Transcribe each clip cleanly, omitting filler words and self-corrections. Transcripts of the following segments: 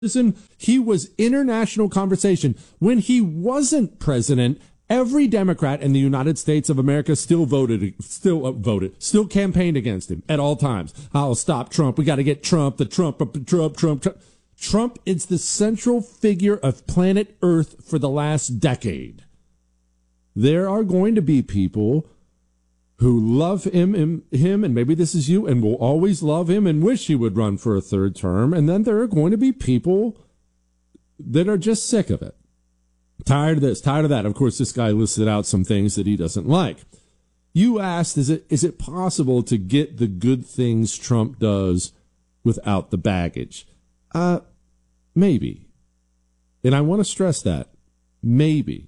He was international conversation. When he wasn't president, every Democrat in the United States of America still campaigned against him at all times. I'll stop Trump. We got to get Trump, Trump. Trump is the central figure of planet Earth for the last decade. There are going to be people who love him, and maybe this is you, and will always love him and wish he would run for a third term. And then there are going to be people that are just sick of it. Tired of this, tired of that. Of course, this guy listed out some things that he doesn't like. You asked, is it possible to get the good things Trump does without the baggage? Maybe. And I want to stress that. Maybe.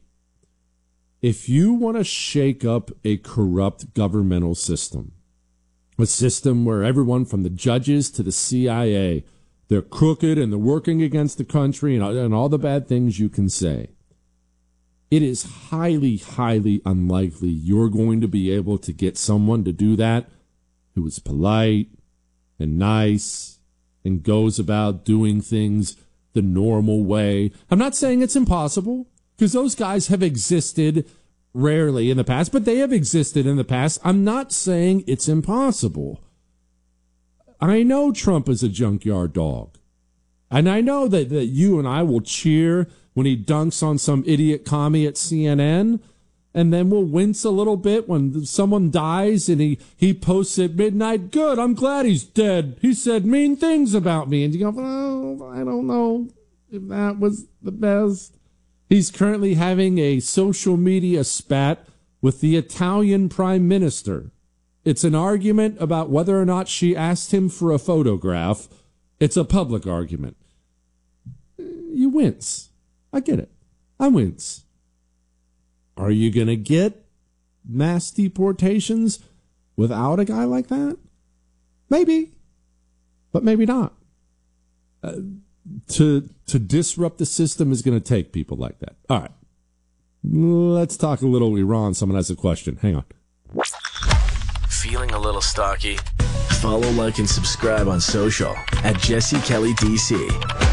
If you want to shake up a corrupt governmental system, a system where everyone from the judges to the CIA, they're crooked and they're working against the country and all the bad things you can say, it is highly, highly unlikely you're going to be able to get someone to do that who is polite and nice and goes about doing things the normal way. I'm not saying it's impossible, because those guys have existed rarely in the past, but they have existed in the past. I'm not saying it's impossible. I know Trump is a junkyard dog. And I know that you and I will cheer when he dunks on some idiot commie at CNN, and then we'll wince a little bit when someone dies and he posts at midnight, good, I'm glad he's dead. He said mean things about me. And you go, oh, I don't know if that was the best. He's currently having a social media spat with the Italian prime minister. It's an argument about whether or not she asked him for a photograph. It's a public argument. You wince. I get it. I wince. Are you going to get mass deportations without a guy like that? Maybe. But maybe not. To disrupt the system is going to take people like that. All right. Let's talk a little Iran. Someone has a question. Hang on. Feeling a little stocky? Follow, like, and subscribe on social at Jesse Kelly DC.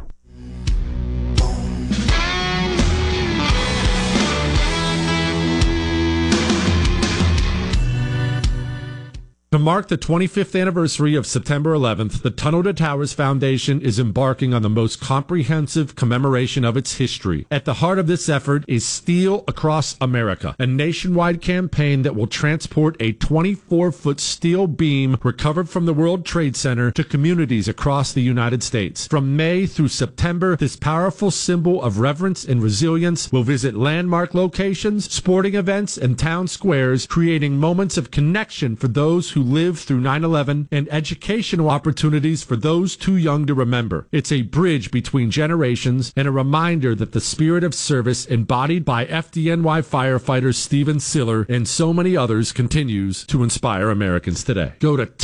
To mark the 25th anniversary of September 11th, the Tunnel to Towers Foundation is embarking on the most comprehensive commemoration of its history. At the heart of this effort is Steel Across America, a nationwide campaign that will transport a 24-foot steel beam recovered from the World Trade Center to communities across the United States. From May through September, this powerful symbol of reverence and resilience will visit landmark locations, sporting events, and town squares, creating moments of connection for those who lived through 9/11 and educational opportunities for those too young to remember. It's a bridge between generations and a reminder that the spirit of service embodied by FDNY firefighter Stephen Siller and so many others continues to inspire Americans today. Go to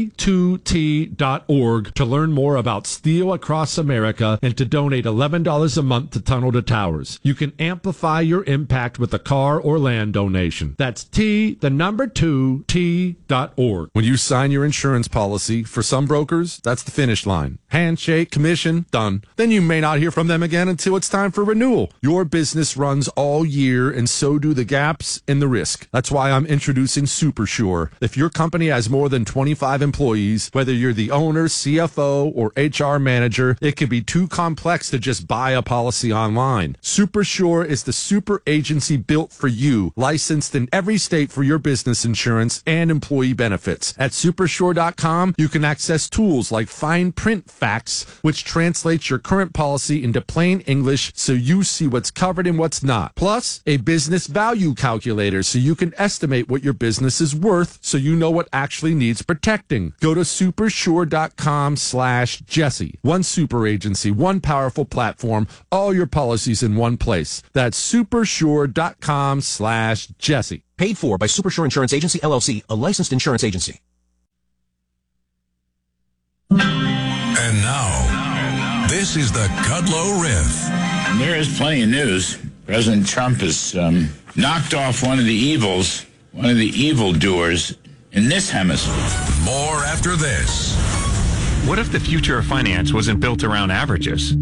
T2T.org to learn more about Steel Across America and to donate $11 a month to Tunnel to Towers. You can amplify your impact with a car or land donation. That's T2T.org. When you sign your insurance policy, for some brokers, that's the finish line. Handshake, commission, done. Then you may not hear from them again until it's time for renewal. Your business runs all year, and so do the gaps and the risk. That's why I'm introducing SuperSure. If your company has more than 25 employees, whether you're the owner, CFO, or HR manager, it can be too complex to just buy a policy online. SuperSure is the super agency built for you, licensed in every state for your business insurance and employee benefits. At Supersure.com, you can access tools like fine print facts, which translates your current policy into plain English so you see what's covered and what's not. Plus, a business value calculator so you can estimate what your business is worth so you know what actually needs protecting. Go to Supersure.com/Jesse. One super agency, one powerful platform, all your policies in one place. That's Supersure.com/Jesse. Paid for by Supersure Insurance Agency, LLC, a licensed insurance agency. And now, this is the Kudlow Riff. There is plenty of news. President Trump has knocked off one of the evildoers in this hemisphere. More after this. What if the future of finance wasn't built around averages?